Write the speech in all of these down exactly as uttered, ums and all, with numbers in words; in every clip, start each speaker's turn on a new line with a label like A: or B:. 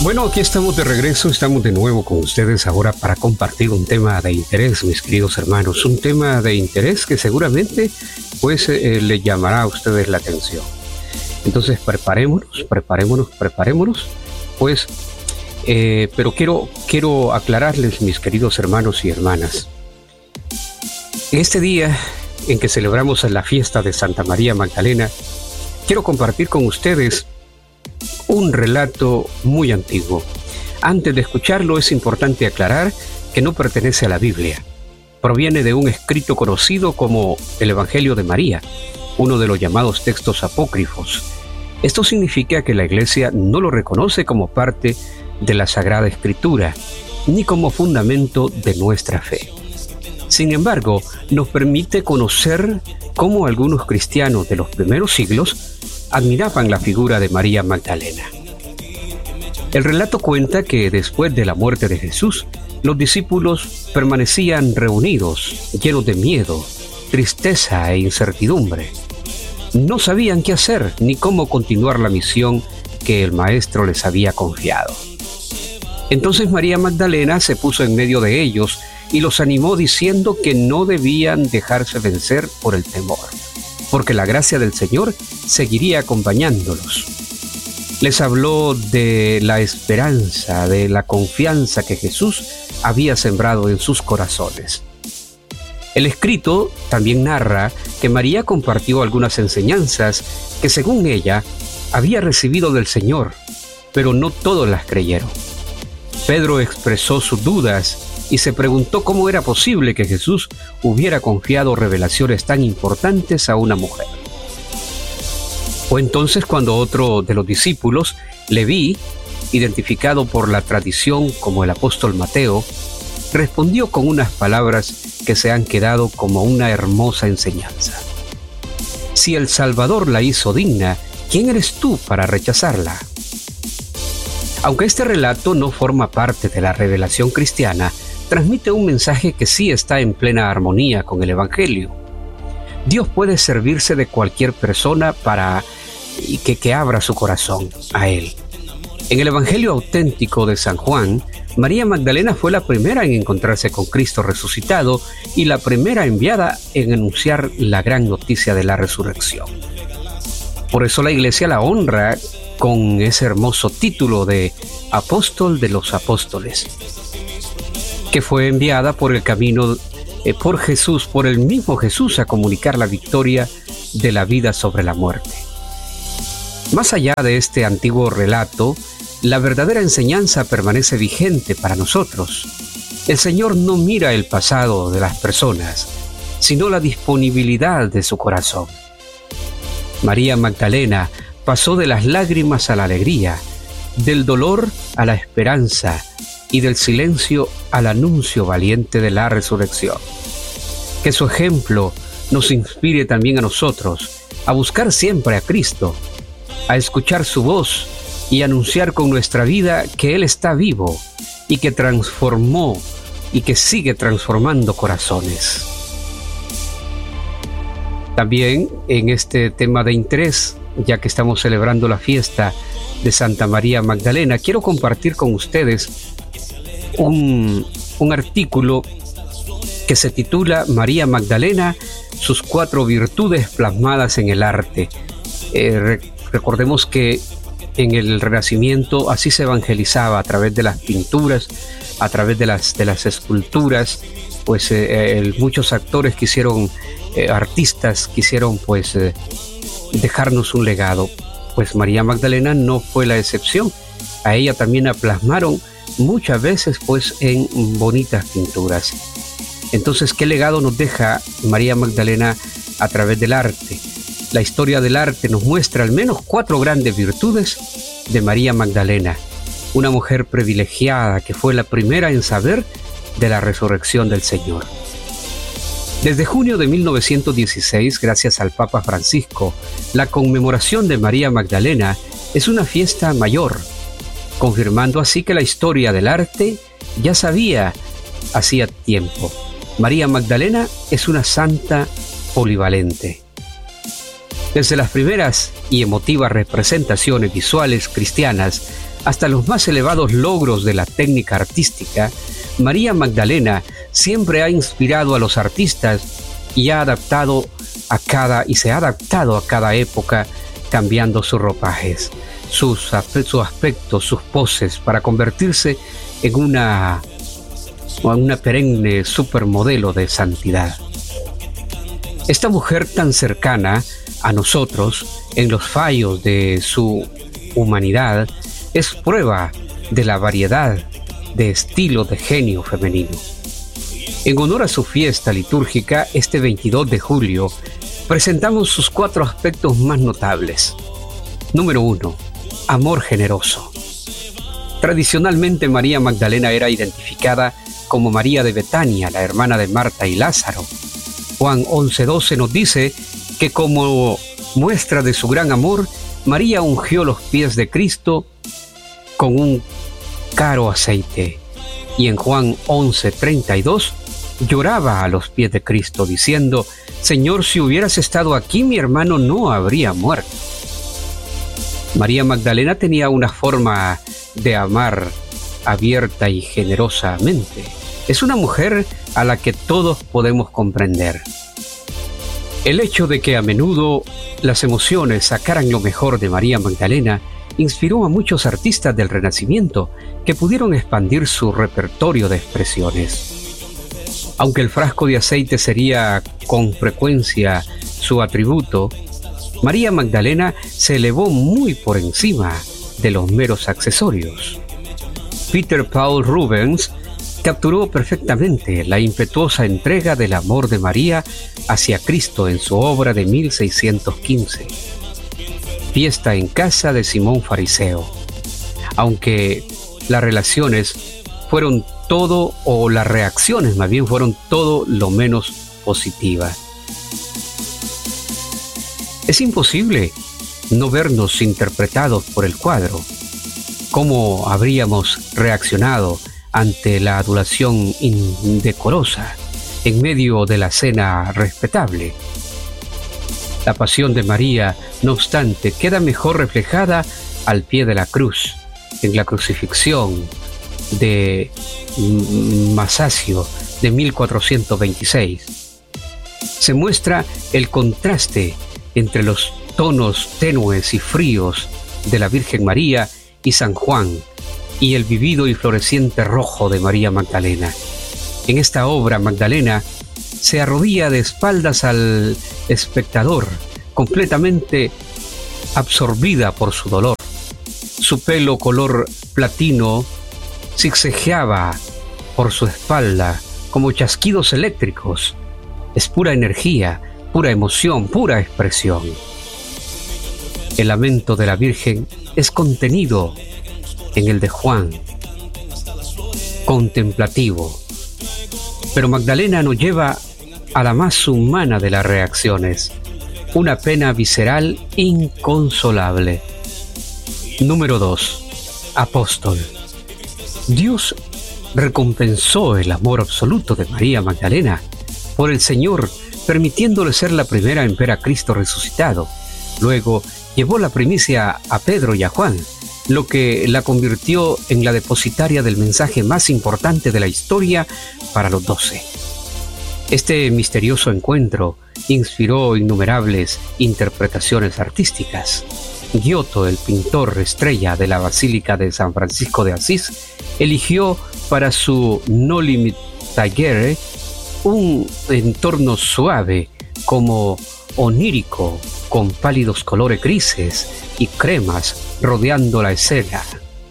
A: Bueno, aquí estamos de regreso, estamos de nuevo con ustedes ahora para compartir un tema de interés, mis queridos hermanos, un tema de interés que seguramente pues eh, le llamará a ustedes la atención. Entonces preparémonos, preparémonos, preparémonos, pues, eh, pero quiero, quiero aclararles, mis queridos hermanos y hermanas, en este día en que celebramos la fiesta de Santa María Magdalena, quiero compartir con ustedes un relato muy antiguo. Antes de escucharlo es importante aclarar que no pertenece a la Biblia. Proviene de un escrito conocido como el Evangelio de María, uno de los llamados textos apócrifos. Esto significa que la Iglesia no lo reconoce como parte de la Sagrada Escritura, ni como fundamento de nuestra fe. Sin embargo, nos permite conocer cómo algunos cristianos de los primeros siglos admiraban la figura de María Magdalena. El relato cuenta que después de la muerte de Jesús, los discípulos permanecían reunidos, llenos de miedo, tristeza e incertidumbre. No sabían qué hacer ni cómo continuar la misión que el Maestro les había confiado. Entonces María Magdalena se puso en medio de ellos y los animó diciendo que no debían dejarse vencer por el temor, porque la gracia del Señor seguiría acompañándolos. Les habló de la esperanza, de la confianza que Jesús había sembrado en sus corazones. El escrito también narra que María compartió algunas enseñanzas que, según ella, había recibido del Señor, pero no todos las creyeron. Pedro expresó sus dudas y se preguntó cómo era posible que Jesús hubiera confiado revelaciones tan importantes a una mujer. Fue entonces cuando otro de los discípulos, Leví, identificado por la tradición como el apóstol Mateo, respondió con unas palabras que se han quedado como una hermosa enseñanza. Si el Salvador la hizo digna, ¿quién eres tú para rechazarla? Aunque este relato no forma parte de la revelación cristiana, transmite un mensaje que sí está en plena armonía con el Evangelio. Dios puede servirse de cualquier persona para que, que abra su corazón a Él. En el Evangelio auténtico de San Juan, María Magdalena fue la primera en encontrarse con Cristo resucitado y la primera enviada en anunciar la gran noticia de la resurrección. Por eso la Iglesia la honra con ese hermoso título de Apóstol de los Apóstoles, que fue enviada por el camino, eh, por Jesús, por el mismo Jesús, a comunicar la victoria de la vida sobre la muerte. Más allá de este antiguo relato, la verdadera enseñanza permanece vigente para nosotros. El Señor no mira el pasado de las personas, sino la disponibilidad de su corazón. María Magdalena pasó de las lágrimas a la alegría, del dolor a la esperanza y del silencio al anuncio valiente de la resurrección. Que su ejemplo nos inspire también a nosotros a buscar siempre a Cristo, a escuchar su voz y anunciar con nuestra vida que Él está vivo y que transformó y que sigue transformando corazones. También en este tema de interés, ya que estamos celebrando la fiesta de Santa María Magdalena, quiero compartir con ustedes un, un artículo que se titula María Magdalena, sus cuatro virtudes plasmadas en el arte. Eh, re, recordemos que en el Renacimiento así se evangelizaba a través de las pinturas, a través de las, de las esculturas, pues eh, eh, muchos actores quisieron, eh, artistas quisieron pues eh, dejarnos un legado. Pues María Magdalena no fue la excepción. A ella también la plasmaron muchas veces pues en bonitas pinturas. Entonces, ¿qué legado nos deja María Magdalena a través del arte? La historia del arte nos muestra al menos cuatro grandes virtudes de María Magdalena, una mujer privilegiada que fue la primera en saber de la resurrección del Señor. Desde junio de mil novecientos dieciséis, gracias al Papa Francisco, la conmemoración de María Magdalena es una fiesta mayor, confirmando así que la historia del arte ya sabía hacía tiempo. María Magdalena es una santa polivalente. Desde las primeras y emotivas representaciones visuales cristianas hasta los más elevados logros de la técnica artística, María Magdalena siempre ha inspirado a los artistas y ha adaptado a cada y se ha adaptado a cada época, cambiando sus ropajes, sus, sus aspectos, sus poses, para convertirse en una, una perenne supermodelo de santidad. Esta mujer tan cercana a nosotros en los fallos de su humanidad es prueba de la variedad de estilo de genio femenino. En honor a su fiesta litúrgica, este veintidós de julio, presentamos sus cuatro aspectos más notables. Número uno. Amor generoso. Tradicionalmente, María Magdalena era identificada como María de Betania, la hermana de Marta y Lázaro. Juan once doce nos dice que como muestra de su gran amor, María ungió los pies de Cristo con un caro aceite. Y en Juan once treinta y dos lloraba a los pies de Cristo diciendo: Señor, si hubieras estado aquí, mi hermano no habría muerto. María Magdalena tenía una forma de amar abierta y generosamente. Es una mujer a la que todos podemos comprender. El hecho de que a menudo las emociones sacaran lo mejor de María Magdalena inspiró a muchos artistas del Renacimiento que pudieron expandir su repertorio de expresiones. Aunque el frasco de aceite sería con frecuencia su atributo, María Magdalena se elevó muy por encima de los meros accesorios. Peter Paul Rubens capturó perfectamente la impetuosa entrega del amor de María hacia Cristo en su obra de mil seiscientos quince, Fiesta en casa de Simón Fariseo. Aunque las relaciones fueron todo, o las reacciones más bien fueron todo lo menos positivas. Es imposible no vernos interpretados por el cuadro. ¿Cómo habríamos reaccionado ante la adulación indecorosa en medio de la cena respetable? La pasión de María, no obstante, queda mejor reflejada al pie de la cruz, en la crucifixión de Massacio de mil cuatrocientos veintiséis. Se muestra el contraste entre los tonos tenues y fríos de la Virgen María y San Juan y el vivido y floreciente rojo de María Magdalena. En esta obra, Magdalena se arrodilla de espaldas al espectador, completamente absorbida por su dolor. Su pelo color platino zigzagueaba por su espalda como chasquidos eléctricos. Es pura energía, pura emoción, pura expresión. El lamento de la Virgen es contenido en el de Juan, contemplativo. Pero Magdalena nos lleva a la más humana de las reacciones, una pena visceral inconsolable. Número dos. Apóstol. Dios recompensó el amor absoluto de María Magdalena por el Señor, permitiéndole ser la primera en ver a Cristo resucitado. Luego llevó la primicia a Pedro y a Juan, lo que la convirtió en la depositaria del mensaje más importante de la historia para los doce. Este misterioso encuentro inspiró innumerables interpretaciones artísticas. Giotto, el pintor estrella de la Basílica de San Francisco de Asís, eligió para su Noli Me Tangere un entorno suave, como onírico, con pálidos colores grises y cremas rodeando la escena.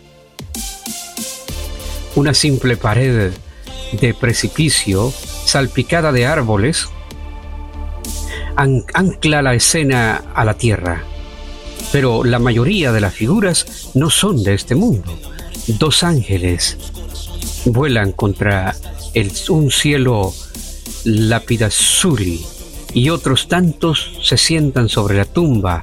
A: Una simple pared de precipicio salpicada de árboles an- ancla la escena a la tierra, pero la mayoría de las figuras no son de este mundo. Dos ángeles vuelan contra el, un cielo lapidazuli y otros tantos se sientan sobre la tumba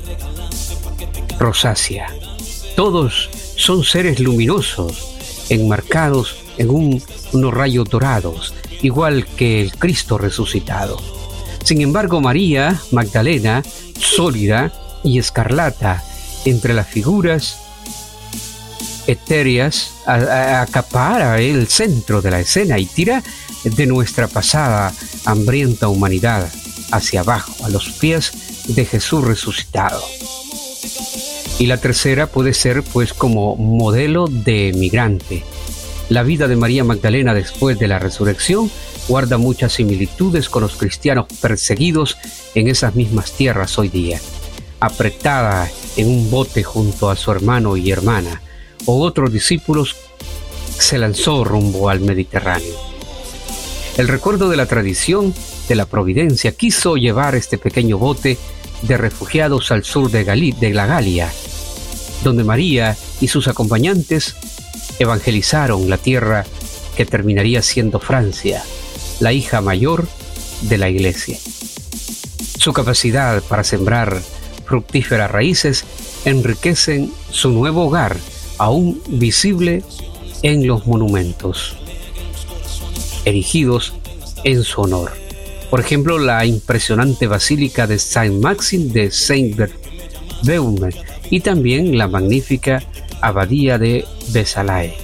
A: rosácea. Todos son seres luminosos, enmarcados en un, unos rayos dorados, igual que el Cristo resucitado. Sin embargo, María Magdalena, sólida y escarlata entre las figuras, etéreas a, a, acapara el centro de la escena y tira de nuestra pasada hambrienta humanidad hacia abajo, a los pies de Jesús resucitado. Y la tercera puede ser pues como modelo de migrante. La vida de María Magdalena después de la resurrección guarda muchas similitudes con los cristianos perseguidos en esas mismas tierras hoy día. Apretada en un bote junto a su hermano y hermana, o otros discípulos, se lanzó rumbo al Mediterráneo. El recuerdo de la tradición de la providencia quiso llevar este pequeño bote de refugiados al sur de, Gali- de la Galia, donde María y sus acompañantes evangelizaron la tierra que terminaría siendo Francia, la hija mayor de la Iglesia. Su capacidad para sembrar fructíferas raíces enriquecen su nuevo hogar, aún visible en los monumentos erigidos en su honor. Por ejemplo, la impresionante Basílica de Saint-Maxime de Saint-Beume y también la magnífica Abadía de Besalay.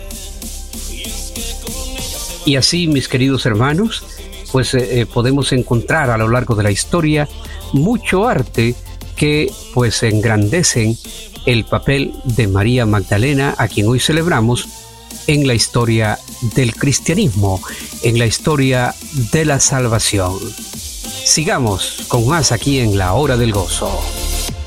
A: Y así, mis queridos hermanos, pues eh, podemos encontrar a lo largo de la historia mucho arte que pues engrandecen el papel de María Magdalena, a quien hoy celebramos, en la historia del cristianismo, en la historia de la salvación. Sigamos con más aquí en La Hora del Gozo.